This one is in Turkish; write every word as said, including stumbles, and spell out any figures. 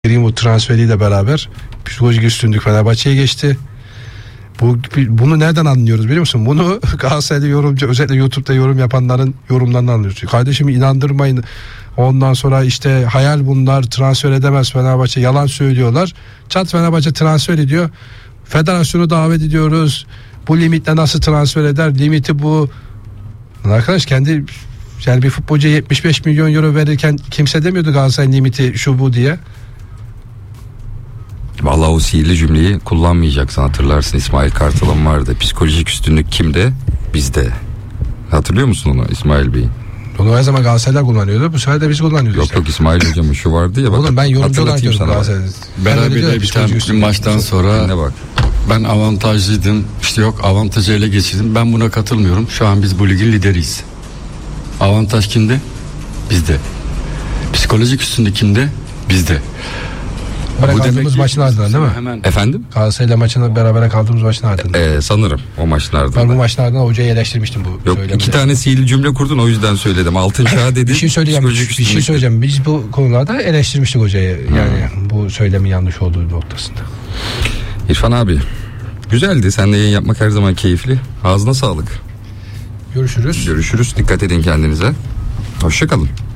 Greenwood transferiyle beraber psikolojik üstünlük Fenerbahçe'ye geçti. Bu, bunu nereden anlıyoruz biliyor musun? Bunu Galatasaray'da yorumcu, özellikle YouTube'da yorum yapanların yorumlarından anlıyoruz. Kardeşim inandırmayın. Ondan sonra işte hayal bunlar, transfer edemez Fenerbahçe, yalan söylüyorlar. Çat Fenerbahçe transfer ediyor. Federasyonu davet ediyoruz. Bu limitle nasıl transfer eder? Limiti bu. Arkadaş kendi yani bir futbolcuya yetmiş beş milyon euro verirken kimse demiyordu Galatasaray'ın limiti şu bu diye. Vallahi o sihirli cümleyi kullanmayacaksın, hatırlarsın. İsmail Kartal'ın vardı. Psikolojik üstünlük kimde? Bizde. Hatırlıyor musun onu İsmail Bey? Onu her zaman Galatasaray'da kullanıyordu. Bu sefer de biz kullanıyoruz. Yok işte. yok İsmail hocamın şu vardı ya. Bak, oğlum ben yorumcu olarak diyorum Galatasaray'da. Beraber biten bir maçtan sonra ne bak. ben avantajlıydım. İşte yok avantajı ele geçirdim. Ben buna katılmıyorum. Şu an biz bu ligin lideriyiz. Avantaj kimde? Bizde. Psikolojik üstünlük kimde? Bizde. Beraber kaldığımız maçın ardından değil mi? Hemen. Efendim? Galatasaray'la maçın beraber kaldığımız maçın ardından. Ee, sanırım o maçlarda. Ben bu maçın ardından hocayı eleştirmiştim bu Yok söylemde. iki tane sihirli cümle kurdun, o yüzden söyledim. Altın çağ dedin. Bir şey söyleyeceğim. Bir psikolojik şey üstünlük. söyleyeceğim. Biz bu konularda eleştirmiştik hocayı. Yani hmm. bu söylemin yanlış olduğu noktasında. İrfan abi, güzeldi. Seninle yayın yapmak her zaman keyifli. Ağzına sağlık. Görüşürüz. Görüşürüz. Dikkat edin kendinize. Hoşça kalın.